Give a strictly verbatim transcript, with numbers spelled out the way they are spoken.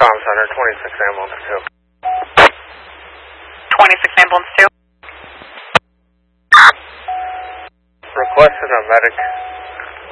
comm center, twenty-six ambulance two. twenty-six ambulance two. Requesting a medic